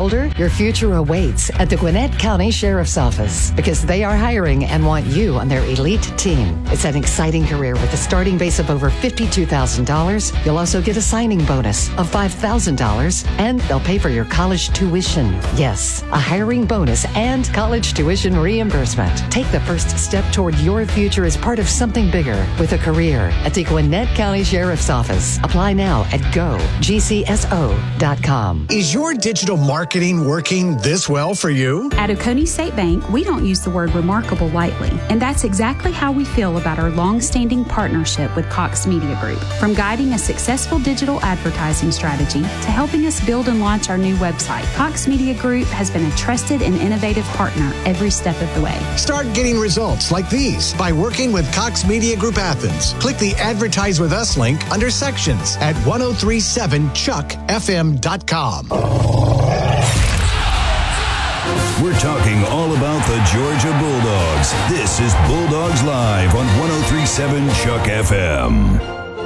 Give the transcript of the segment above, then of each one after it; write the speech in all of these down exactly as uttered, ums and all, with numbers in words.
older, your future awaits at the Gwinnett County Sheriff's Office because they are hiring and want you on their elite team. It's an exciting career with a starting base of over fifty-two thousand dollars. You'll also get a signing bonus of five thousand dollars, and they'll pay for your college tuition. Yes, a hiring bonus and college tuition reimbursement. Take the first step toward your future as part of something bigger with a career at the Gwinnett County Sheriff's Office. Apply now at go g c s o dot com. Is your digital marketing working this well for you? At Oconee State Bank, we don't use the word remarkable lightly, and that's exactly how we feel about our long-standing partnership with Cox Media Group. From guiding a successful digital advertising strategy to helping us build and launch our new website, Cox Media Group has been a trusted and innovative partner every step of the way. Start getting results like these by working with Cox Media Group Athens. Click the Advertise with Us link under Sections at ten thirty-seven chuck f m dot com. We're talking all about the Georgia Bulldogs. This is Bulldogs Live on ten thirty-seven Chuck F M.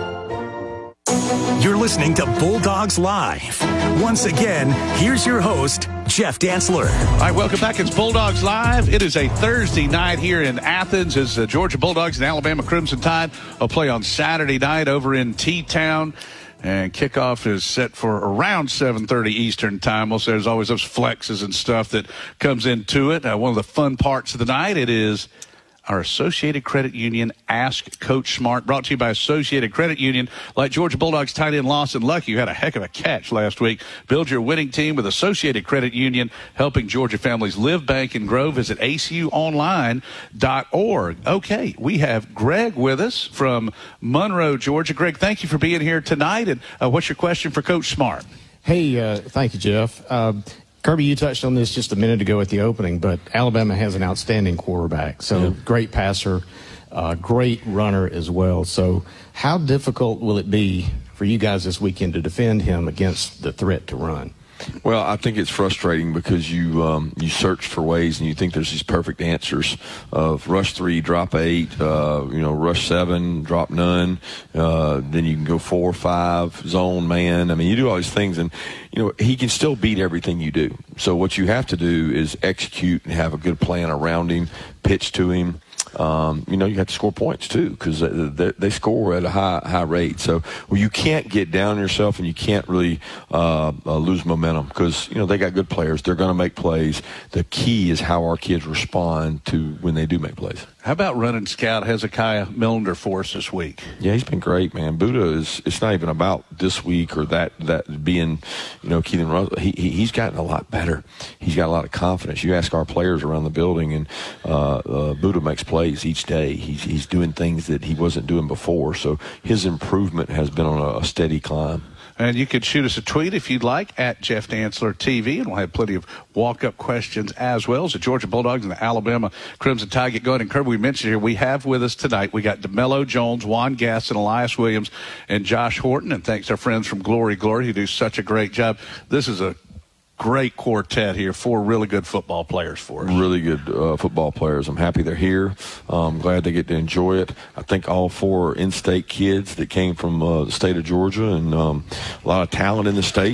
You're listening to Bulldogs Live. Once again, here's your host, Jeff Dantzler. All right, welcome back. It's Bulldogs Live. It is a Thursday night here in Athens as the Georgia Bulldogs and Alabama Crimson Tide will play on Saturday night over in T-Town. And kickoff is set for around seven thirty Eastern time. Also, there's always those flexes and stuff that comes into it. Uh, one of the fun parts of the night, it is our Associated Credit Union Ask Coach Smart, brought to you by Associated Credit Union. Like Georgia Bulldogs tight end Lawson Lucky, who had a heck of a catch last week. Build your winning team with Associated Credit Union, helping Georgia families live, bank, and grow. Visit a c u online dot org. Okay, we have Greg with us from Monroe, Georgia. Greg, thank you for being here tonight. And uh, what's your question for Coach Smart? Hey, uh, thank you, Jeff. Uh, Kirby, you touched on this just a minute ago at the opening, but Alabama has an outstanding quarterback. So yeah. Great passer, uh, great runner as well. So how difficult will it be for you guys this weekend to defend him against the threat to run? Well, I think it's frustrating because you um, you search for ways and you think there's these perfect answers of rush three, drop eight, uh, you know, rush seven, drop none. Uh, then you can go four, five, zone man. I mean, you do all these things, and you know he can still beat everything you do. So what you have to do is execute and have a good plan around him, pitch to him. Um, you know, you have to score points too because they, they score at a high high rate. So well, you can't get down on yourself and you can't really uh, uh, lose momentum because you know they got good players. They're going to make plays. The key is how our kids respond to when they do make plays. How about running scout Hezekiah Millender for us this week? Yeah, he's been great, man. Buddha is. It's not even about this week or that that being, you know, Keelan Russell. He, he he's gotten a lot better. He's got a lot of confidence. You ask our players around the building, and uh, uh, Buddha makes plays each day. He's he's doing things that he wasn't doing before. So his improvement has been on a, a steady climb. And you can shoot us a tweet if you'd like at Jeff Dantzler T V, and we'll have plenty of walk-up questions as well as the Georgia Bulldogs and the Alabama Crimson Tide get going. And Kirby, we mentioned here, we have with us tonight, we got DeMello Jones, Juan Gaston, Elias Williams, and Josh Horton. And thanks to our friends from Glory Glory who do such a great job. This is a great quartet here, four really good football players for us. Really good uh, football players. I'm happy they're here. I'm glad they get to enjoy it. I think all four in-state kids that came from uh, the state of Georgia, and um, a lot of talent in the state.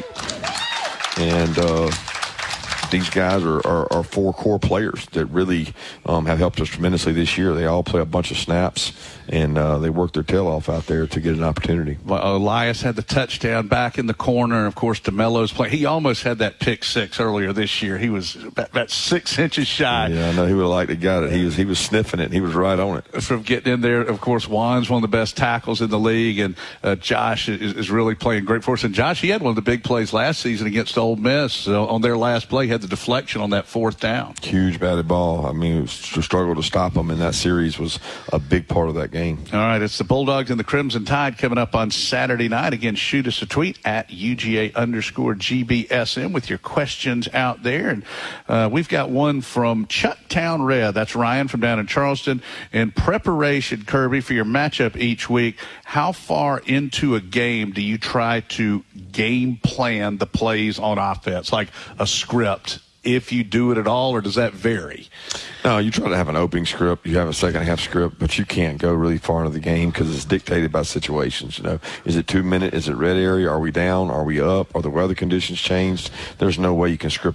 And uh, these guys are, are, are four core players that really um, have helped us tremendously this year. They all play a bunch of snaps, and uh, they work their tail off out there to get an opportunity. Well, Elias had the touchdown back in the corner, and of course DeMello's playing. He almost had that pick six earlier this year. He was about, about six inches shy. Yeah, I know he would have liked to got it. He was he was sniffing it. And he was right on it from getting in there. Of course, Juan's one of the best tackles in the league, and uh, Josh is, is really playing great for us. And Josh, he had one of the big plays last season against Ole Miss. So on their last play, he had the deflection on that fourth down. Huge batted ball. I mean, it was, to struggle to stop him in that series was a big part of that game. All right, it's the Bulldogs and the Crimson Tide coming up on Saturday night. Again, shoot us a tweet at U G A underscore G B S M with your questions out there. And uh, we've got one from Chucktown Red. That's Ryan from down in Charleston. In preparation, Kirby, for your matchup each week, how far into a game do you try to game plan the plays on offense, like a script, if you do it at all, or does that vary? No, you try to have an opening script. You have a second half script, but you can't go really far into the game because it's dictated by situations. You know, is it two minute? Is it red area? Are we down? Are we up? Are the weather conditions changed? There's no way you can script